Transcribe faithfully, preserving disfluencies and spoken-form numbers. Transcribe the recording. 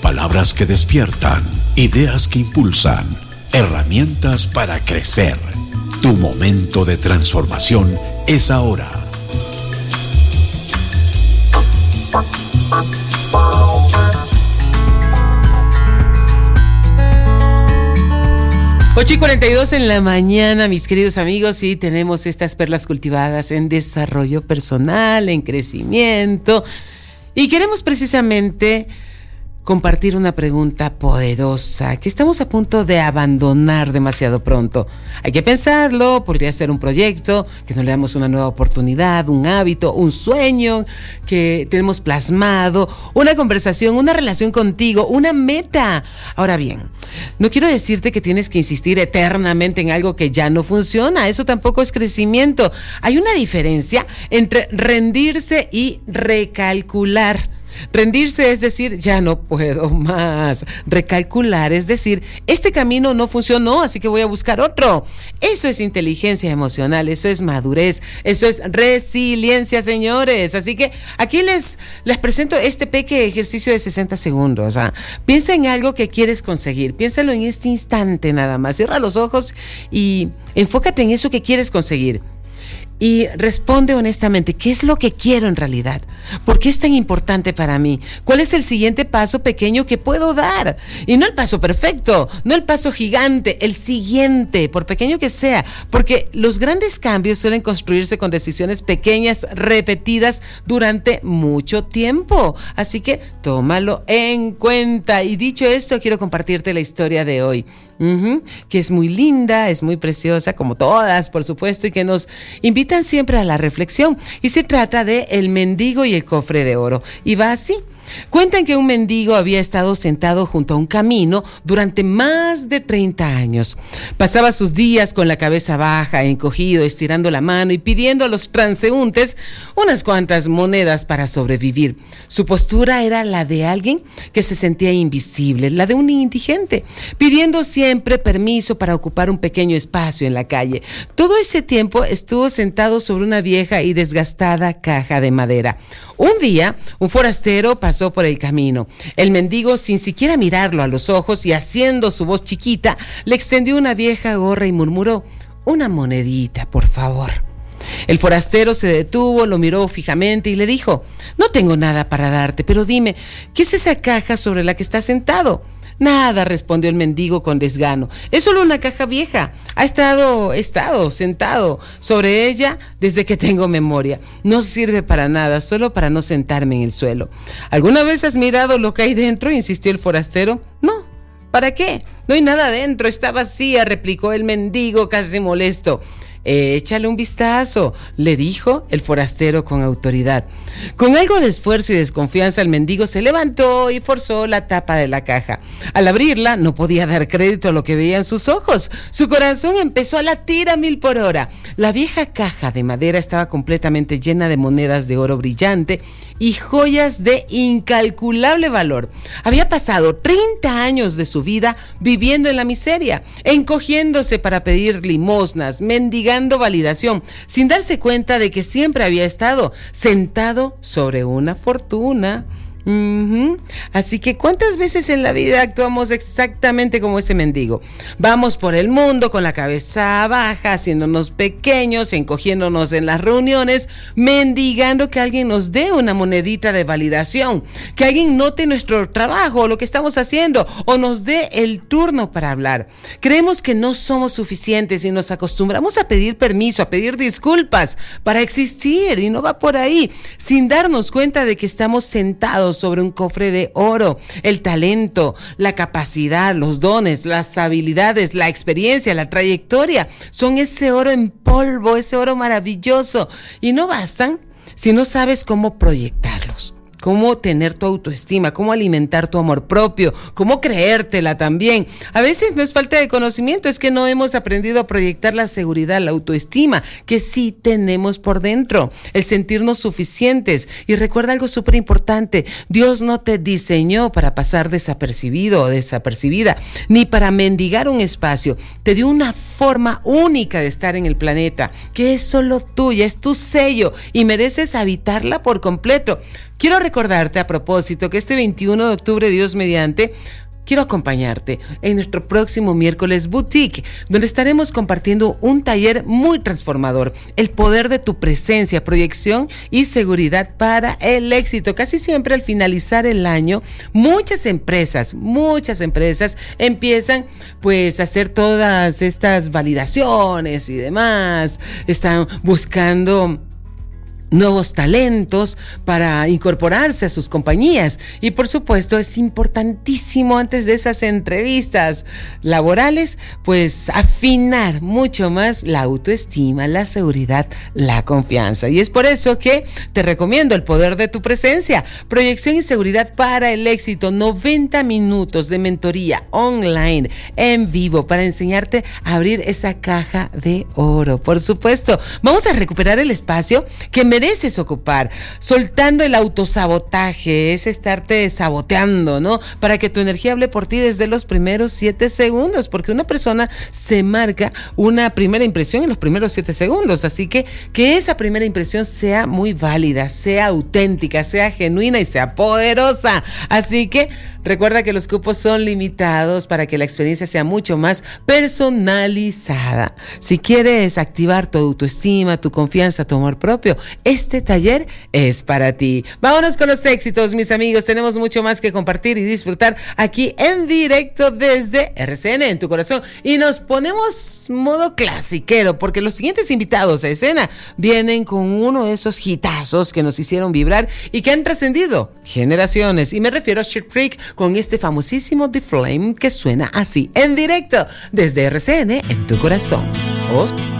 Palabras que despiertan, ideas que impulsan, herramientas para crecer. Tu momento de transformación es ahora. ocho y cuarenta y dos en la mañana, mis queridos amigos, y tenemos estas perlas cultivadas en desarrollo personal, en crecimiento, y queremos precisamente compartir una pregunta poderosa que estamos a punto de abandonar demasiado pronto. Hay que pensarlo, podría ser un proyecto, que nos le damos una nueva oportunidad, un hábito, un sueño que tenemos plasmado, una conversación, una relación contigo, una meta. Ahora bien, no quiero decirte que tienes que insistir eternamente en algo que ya no funciona, eso tampoco es crecimiento. Hay una diferencia entre rendirse y recalcular. Rendirse es decir, ya no puedo más. Recalcular es decir, este camino no funcionó, así que voy a buscar otro. Eso es inteligencia emocional, eso es madurez, eso es resiliencia, señores. Así que aquí les, les presento este pequeño ejercicio de sesenta segundos. ¿Ah? Piensa en algo que quieres conseguir, piénsalo en este instante nada más. Cierra los ojos y enfócate en eso que quieres conseguir. Y responde honestamente, ¿qué es lo que quiero en realidad? ¿Por qué es tan importante para mí? ¿Cuál es el siguiente paso pequeño que puedo dar? Y no el paso perfecto, no el paso gigante, el siguiente, por pequeño que sea, porque los grandes cambios suelen construirse con decisiones pequeñas repetidas durante mucho tiempo. Así que tómalo en cuenta. Y dicho esto, quiero compartirte la historia de hoy. Uh-huh, que es muy linda, es muy preciosa, como todas, por supuesto, y que nos invitan siempre a la reflexión. Y se trata de El mendigo y el cofre de oro. Y va así. Cuentan que un mendigo había estado sentado junto a un camino durante más de treinta años. Pasaba sus días con la cabeza baja, encogido, estirando la mano y pidiendo a los transeúntes unas cuantas monedas para sobrevivir. Su postura era la de alguien que se sentía invisible, la de un indigente, pidiendo siempre permiso para ocupar un pequeño espacio en la calle. Todo ese tiempo estuvo sentado sobre una vieja y desgastada caja de madera. Un día, un forastero pasó por el camino. El mendigo, sin siquiera mirarlo a los ojos y haciendo su voz chiquita, le extendió una vieja gorra y murmuró: «Una monedita, por favor». El forastero se detuvo, lo miró fijamente y le dijo: «No tengo nada para darte, pero dime, ¿qué es esa caja sobre la que estás sentado?». «Nada», respondió el mendigo con desgano. «Es solo una caja vieja. Ha estado, estado sentado sobre ella desde que tengo memoria. No sirve para nada, solo para no sentarme en el suelo». «¿Alguna vez has mirado lo que hay dentro?», insistió el forastero. «No. ¿Para qué? No hay nada dentro, está vacía», replicó el mendigo casi molesto. «Échale un vistazo», le dijo el forastero con autoridad. Con algo de esfuerzo y desconfianza, el mendigo se levantó y forzó la tapa de la caja. Al abrirla, no podía dar crédito a lo que veía en sus ojos. Su corazón empezó a latir a mil por hora. La vieja caja de madera estaba completamente llena de monedas de oro brillante y joyas de incalculable valor. Había pasado treinta años de su vida viviendo en la miseria, encogiéndose para pedir limosnas, mendigando validación, sin darse cuenta de que siempre había estado sentado sobre una fortuna. Uh-huh. Así que ¿cuántas veces en la vida actuamos exactamente como ese mendigo? Vamos por el mundo con la cabeza baja, haciéndonos pequeños, encogiéndonos en las reuniones, mendigando que alguien nos dé una monedita de validación, que alguien note nuestro trabajo o lo que estamos haciendo, o nos dé el turno para hablar. Creemos que no somos suficientes y nos acostumbramos a pedir permiso, a pedir disculpas para existir, y no va por ahí, sin darnos cuenta de que estamos sentados sobre un cofre de oro. El talento, la capacidad, los dones, las habilidades, la experiencia, la trayectoria son ese oro en polvo, ese oro maravilloso, y no bastan si no sabes cómo proyectarlos. Cómo tener tu autoestima, cómo alimentar tu amor propio, cómo creértela también. A veces no es falta de conocimiento, es que no hemos aprendido a proyectar la seguridad, la autoestima que sí tenemos por dentro, el sentirnos suficientes. Y recuerda algo súper importante: Dios no te diseñó para pasar desapercibido o desapercibida, ni para mendigar un espacio. Te dio una forma única de estar en el planeta, que es solo tuya, es tu sello, y mereces habitarla por completo. Quiero recordarte a propósito que este veintiuno de octubre, Dios mediante, quiero acompañarte en nuestro próximo miércoles Boutique, donde estaremos compartiendo un taller muy transformador, el poder de tu presencia, proyección y seguridad para el éxito. Casi siempre al finalizar el año, muchas empresas, muchas empresas empiezan pues a hacer todas estas validaciones y demás, están buscando nuevos talentos para incorporarse a sus compañías. Y por supuesto es importantísimo antes de esas entrevistas laborales, pues afinar mucho más la autoestima, la seguridad, la confianza. Y es por eso que te recomiendo el poder de tu presencia, proyección y seguridad para el éxito, noventa minutos de mentoría online en vivo para enseñarte a abrir esa caja de oro. Por supuesto, vamos a recuperar el espacio que me mereces ocupar, soltando el autosabotaje, es estarte saboteando, ¿no? Para que tu energía hable por ti desde los primeros siete segundos, porque una persona se marca una primera impresión en los primeros siete segundos, así que que esa primera impresión sea muy válida, sea auténtica, sea genuina y sea poderosa. Así que recuerda que los cupos son limitados para que la experiencia sea mucho más personalizada. Si quieres activar tu autoestima, tu confianza, tu amor propio, este taller es para ti. Vámonos con los éxitos, mis amigos. Tenemos mucho más que compartir y disfrutar aquí en directo desde R C N en tu corazón. Y nos ponemos modo clasiquero, porque los siguientes invitados a escena vienen con uno de esos hitazos que nos hicieron vibrar y que han trascendido generaciones. Y me refiero a Sheer Freak con este famosísimo The Flame que suena así en directo desde R C N en tu corazón. Os